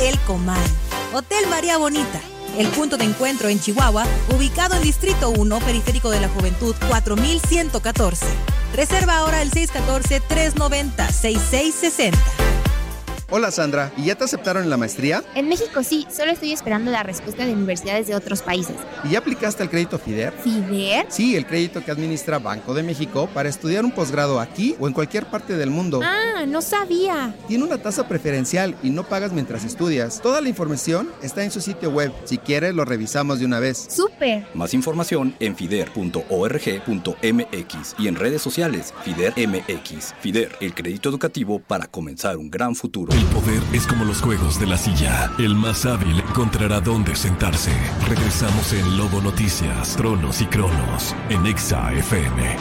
El Comal. Hotel María Bonita, el punto de encuentro en Chihuahua, ubicado en Distrito 1, Periférico de la Juventud, 4114. Reserva ahora el 614-390-6660. Hola Sandra, ¿y ya te aceptaron en la maestría? En México sí, solo estoy esperando la respuesta de universidades de otros países. ¿Y ya aplicaste al crédito FIDER? ¿FIDER? Sí, el crédito que administra Banco de México para estudiar un posgrado aquí o en cualquier parte del mundo. Ah, no sabía. Tiene una tasa preferencial y no pagas mientras estudias. Toda la información está en su sitio web. Si quieres, lo revisamos de una vez. ¡Súper! Más información en fider.org.mx y en redes sociales FIDER MX. FIDER, el crédito educativo para comenzar un gran futuro. El poder es como los juegos de la silla. El más hábil encontrará dónde sentarse. Regresamos en Lobo Noticias, Tronos y Cronos, en Exa FM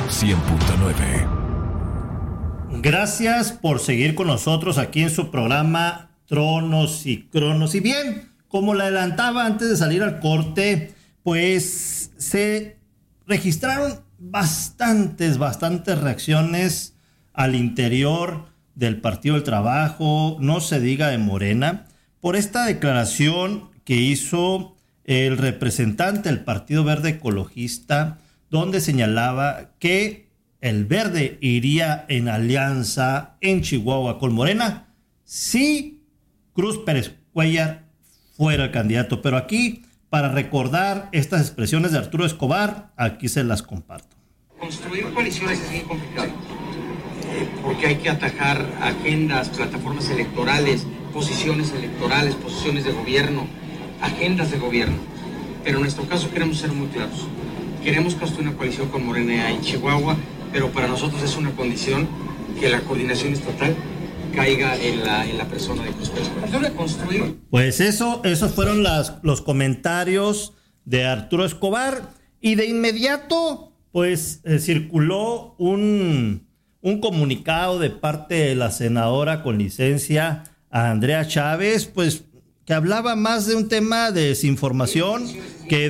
100.9. Gracias por seguir con nosotros aquí en su programa Tronos y Cronos. Y bien, como le adelantaba antes de salir al corte, pues se registraron bastantes reacciones al interior del Partido del Trabajo, no se diga de Morena, por esta declaración que hizo el representante del Partido Verde Ecologista, donde señalaba que el Verde iría en alianza en Chihuahua con Morena si Cruz Pérez Cuéllar fuera el candidato. Pero aquí, para recordar estas expresiones de Arturo Escobar, aquí se las comparto. Construir coaliciones es muy complicado, porque hay que atacar agendas, plataformas electorales, posiciones de gobierno, agendas de gobierno. Pero en nuestro caso queremos ser muy claros. Queremos construir una coalición con Morena en Chihuahua, pero para nosotros es una condición que la coordinación estatal caiga en la persona de Cruz Pérez Cuéllar. Pues esos fueron los comentarios de Arturo Escobar, y de inmediato pues circuló un comunicado de parte de la senadora con licencia Andrea Chávez, pues que hablaba más de un tema de desinformación que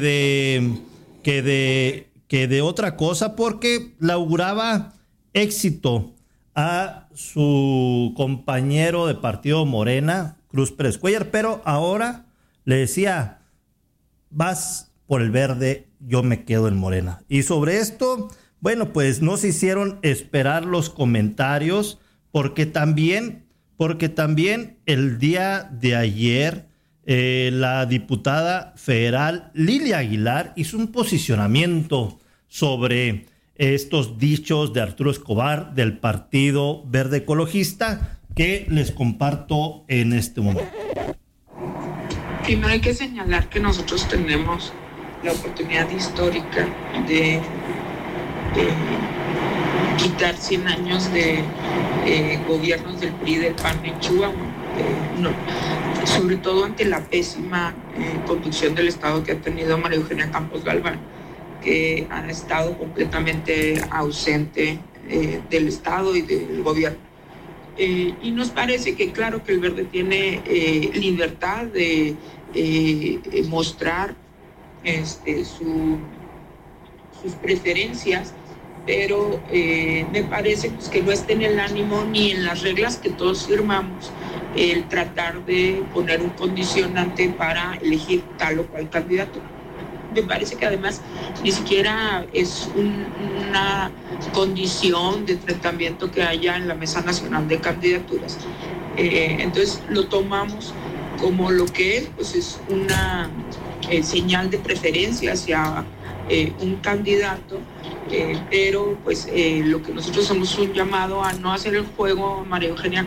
de otra cosa, porque le auguraba éxito a su compañero de partido Morena, Cruz Pérez Cuéllar, pero ahora le decía: vas por el Verde, yo me quedo en Morena. Y sobre esto, bueno, pues no se hicieron esperar los comentarios, porque también el día de ayer la diputada federal Lilia Aguilar hizo un posicionamiento sobre estos dichos de Arturo Escobar del Partido Verde Ecologista, que les comparto en este momento. Primero hay que señalar que nosotros tenemos la oportunidad histórica de quitar 100 años de gobiernos del PRI y del PAN en Chihuahua, sobre todo ante la pésima conducción del Estado que ha tenido María Eugenia Campos Galván, que ha estado completamente ausente del Estado y del gobierno. Y nos parece que claro que el Verde tiene libertad de mostrar sus preferencias, pero me parece pues, que no está en el ánimo ni en las reglas que todos firmamos el tratar de poner un condicionante para elegir tal o cual candidato. Me parece que además ni siquiera es una condición de tratamiento que haya en la Mesa Nacional de Candidaturas. Entonces lo tomamos como lo que es, pues es una señal de preferencia hacia un candidato, pero pues lo que nosotros hacemos un llamado a no hacer el juego María Eugenia